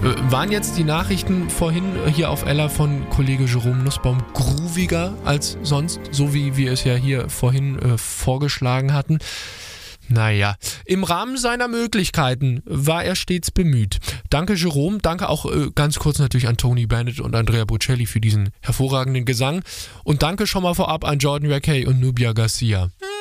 Waren jetzt die Nachrichten vorhin hier auf Ella von Kollege Jerome Nussbaum grooviger als sonst, so wie wir es ja hier vorhin vorgeschlagen hatten? Naja, im Rahmen seiner Möglichkeiten war er stets bemüht. Danke Jerome, danke auch ganz kurz natürlich an Tony Bennett und Andrea Bocelli für diesen hervorragenden Gesang und danke schon mal vorab an Jordan Rakei und Nubia Garcia.